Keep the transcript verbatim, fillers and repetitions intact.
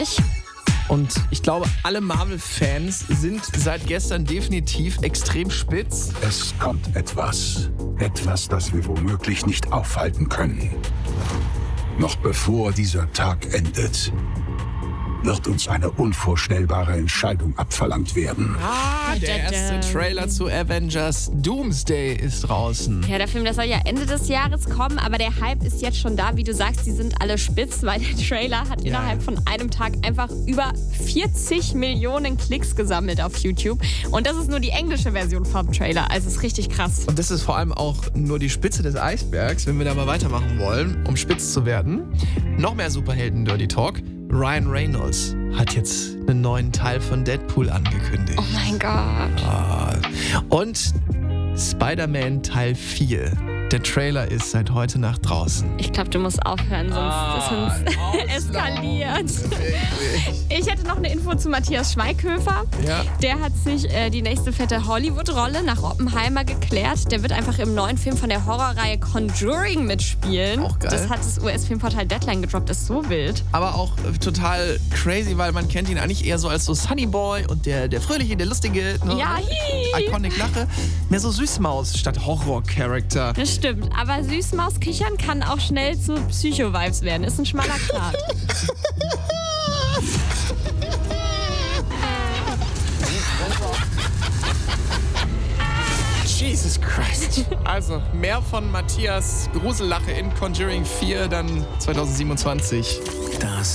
Und ich glaube, alle Marvel-Fans sind seit gestern definitiv extrem spitz. Es kommt etwas. Etwas, das wir womöglich nicht aufhalten können. Noch bevor dieser Tag endet, wird uns eine unvorstellbare Entscheidung abverlangt werden. Ah, der erste Trailer zu Avengers Doomsday ist draußen. Ja, der Film, der soll ja Ende des Jahres kommen, aber der Hype ist jetzt schon da. Wie du sagst, die sind alle spitz, weil der Trailer hat ja. innerhalb von einem Tag einfach über vierzig Millionen Klicks gesammelt auf YouTube. Und das ist nur die englische Version vom Trailer. Also ist richtig krass. Und das ist vor allem auch nur die Spitze des Eisbergs, wenn wir da mal weitermachen wollen, um spitz zu werden. Noch mehr Superhelden-Dirty Talk. Ryan Reynolds hat jetzt einen neuen Teil von Deadpool angekündigt. Oh mein Gott. Und Spider-Man Teil vier. Der Trailer ist seit heute Nacht draußen. Ich glaube, du musst aufhören, sonst ah, ist uns eskaliert. Ich hätte noch eine Info zu Matthias Schweighöfer. Ja. Der hat sich äh, die nächste fette Hollywood-Rolle nach Oppenheimer geklärt. Der wird einfach im neuen Film von der Horrorreihe Conjuring mitspielen. Auch geil. Das hat das U S-Filmportal Deadline gedroppt. Das ist so wild. Aber auch äh, total crazy, weil man kennt ihn eigentlich eher so als so Sunny Boy und der, der fröhliche, der lustige, ne? Ja, hi. Iconic Lache. Mehr so Süßmaus statt Horror-Charakter. Das stimmt, aber Süßmaus kichern kann auch schnell zu Psycho-Vibes werden. Ist ein schmaler Grat. Jesus Christ. Also, mehr von Matthias Grusellache in Conjuring vier dann zwanzig siebenundzwanzig.